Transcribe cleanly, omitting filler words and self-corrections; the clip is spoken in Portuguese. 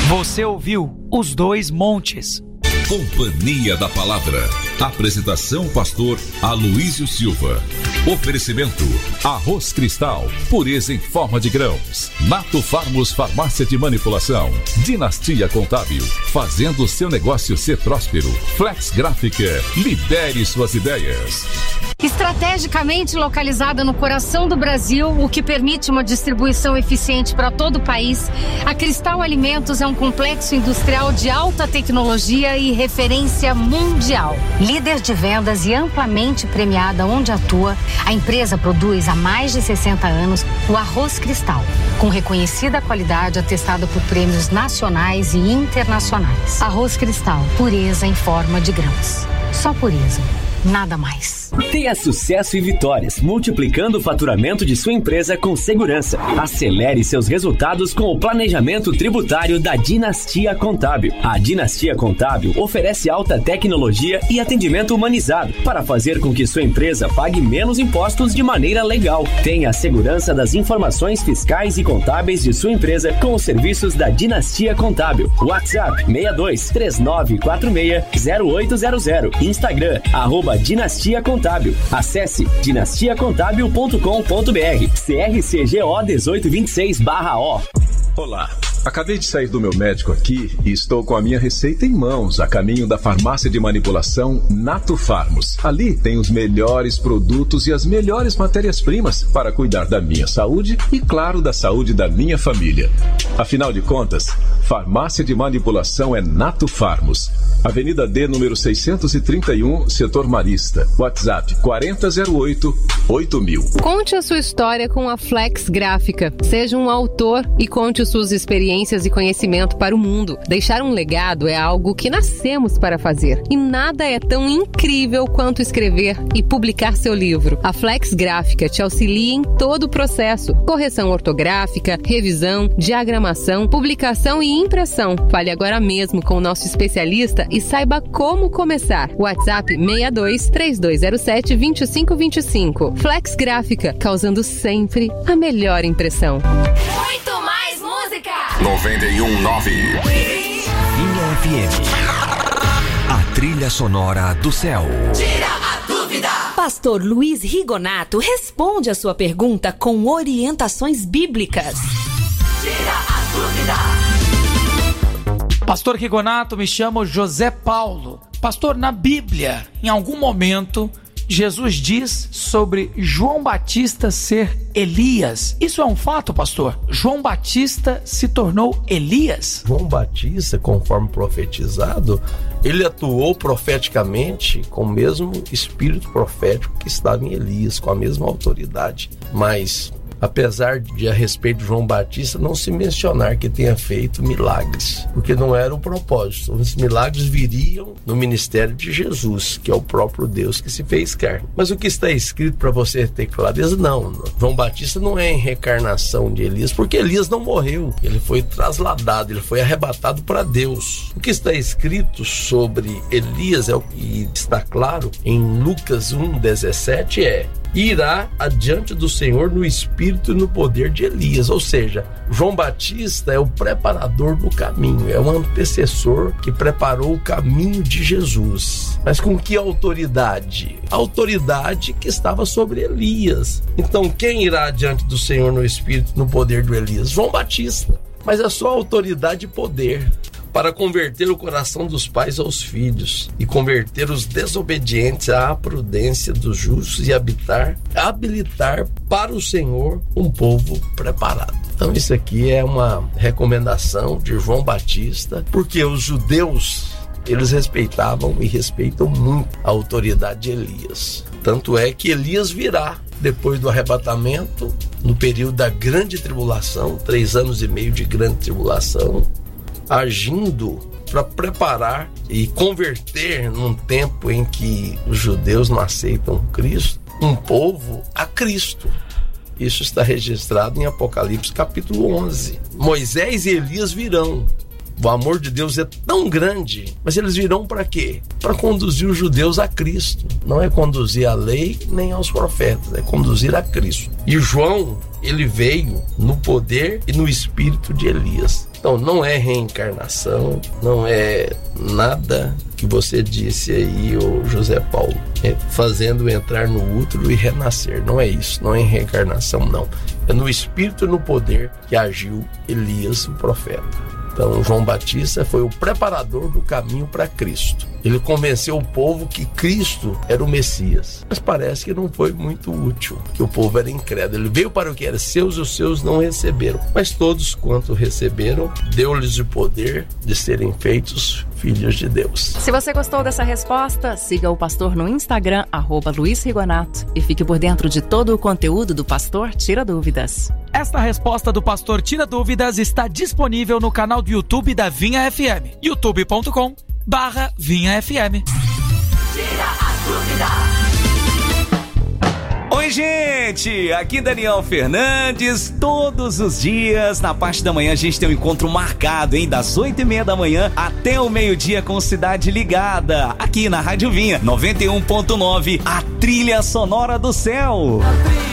Você ouviu Os Dois Montes. Companhia da Palavra. Apresentação pastor Aloísio Silva. Oferecimento Arroz Cristal, pureza em forma de grãos. Nato Farmos Farmácia de Manipulação. Dinastia Contábil, fazendo seu negócio ser próspero. Flex Gráfica, lidere suas ideias. Estrategicamente localizada no coração do Brasil, o que permite uma distribuição eficiente para todo o país, a Cristal Alimentos é um complexo industrial de alta tecnologia e referência mundial. Líder de vendas e amplamente premiada onde atua, a empresa produz há mais de 60 anos o arroz Cristal, com reconhecida qualidade atestada por prêmios nacionais e internacionais. Arroz Cristal, pureza em forma de grãos. Só pureza. Nada mais. Tenha sucesso e vitórias, multiplicando o faturamento de sua empresa com segurança. Acelere seus resultados com o planejamento tributário da Dinastia Contábil. A Dinastia Contábil oferece alta tecnologia e atendimento humanizado para fazer com que sua empresa pague menos impostos de maneira legal. Tenha a segurança das informações fiscais e contábeis de sua empresa com os serviços da Dinastia Contábil. WhatsApp 6239460800. Instagram @Dinastia Contábil. Acesse dinastiacontábil.com.br. CRCGO 1826/O. Olá, acabei de sair do meu médico aqui e estou com a minha receita em mãos, a caminho da farmácia de manipulação Nato Farmos. Ali tem os melhores produtos e as melhores matérias-primas para cuidar da minha saúde e, claro, da saúde da minha família. Afinal de contas, farmácia de manipulação é Nato Farmos. Avenida D, número 631, Setor Marista. WhatsApp 4008-8000. Conte a sua história com a Flex Gráfica. Seja um autor e conte suas experiências e conhecimento para o mundo. Deixar um legado é algo que nascemos para fazer. E nada é tão incrível quanto escrever e publicar seu livro. A Flex Gráfica te auxilia em todo o processo. Correção ortográfica, revisão, diagramação, publicação e impressão. Fale agora mesmo com o nosso especialista e saiba como começar. WhatsApp 623207-2525. Flex Gráfica, causando sempre a melhor impressão. Muito mais música! 91.9 Vinha FM. A trilha sonora do céu. Tira a dúvida! Pastor Luiz Rigonato responde a sua pergunta com orientações bíblicas. Tira a dúvida! Pastor Rigonato, me chamo José Paulo. Pastor, na Bíblia, em algum momento, Jesus diz sobre João Batista ser Elias. Isso é um fato, pastor? João Batista se tornou Elias? João Batista, conforme profetizado, ele atuou profeticamente com o mesmo espírito profético que estava em Elias, com a mesma autoridade. Mas, apesar de a respeito de João Batista não se mencionar que tenha feito milagres, porque não era o propósito. Os milagres viriam no ministério de Jesus, que é o próprio Deus que se fez carne. Mas o que está escrito para você ter clareza, não. João Batista não é em reencarnação de Elias, porque Elias não morreu. Ele foi trasladado, ele foi arrebatado para Deus. O que está escrito sobre Elias, e está claro em Lucas 1:17, irá adiante do Senhor no espírito e no poder de Elias. Ou seja, João Batista é o preparador do caminho, é um antecessor que preparou o caminho de Jesus. Mas com que autoridade? A autoridade que estava sobre Elias. Então, quem irá adiante do Senhor no espírito e no poder de Elias? João Batista. Mas a sua autoridade e poder para converter o coração dos pais aos filhos e converter os desobedientes à prudência dos justos e habilitar para o Senhor um povo preparado. Então isso aqui é uma recomendação de João Batista, porque os judeus, eles respeitavam e respeitam muito a autoridade de Elias. Tanto é que Elias virá depois do arrebatamento, no período da grande tribulação, 3 anos e meio de grande tribulação, agindo para preparar e converter num tempo em que os judeus não aceitam Cristo, um povo a Cristo. Isso está registrado em Apocalipse capítulo 11. Moisés e Elias virão O amor de Deus é tão grande, mas eles virão para quê? Para conduzir os judeus a Cristo. Não é conduzir a lei nem aos profetas, é conduzir a Cristo. E João, ele veio no poder e no espírito de Elias. Então não é reencarnação, não é nada que você disse aí, ô José Paulo, fazendo entrar no útero e renascer. Não é isso, não é reencarnação, não. É no espírito e no poder que agiu Elias, o profeta. Então, João Batista foi o preparador do caminho para Cristo. Ele convenceu o povo que Cristo era o Messias. Mas parece que não foi muito útil, que o povo era incrédulo. Ele veio para o que era seus e os seus não receberam. Mas todos quanto receberam, deu-lhes o poder de serem feitos filhos de Deus. Se você gostou dessa resposta, siga o pastor no Instagram, @Luiz Rigonato, e fique por dentro de todo o conteúdo do Pastor Tira Dúvidas. Esta resposta do Pastor Tira Dúvidas está disponível no canal do YouTube da Vinha FM, youtube.com/VinhaFM. Tira a dúvida. Oi, gente! Aqui Daniel Fernandes. Todos os dias, na parte da manhã, a gente tem um encontro marcado, hein? Das 8h30 da manhã até o meio-dia com Cidade Ligada. Aqui na Rádio Vinha, 91.9, a trilha sonora do céu.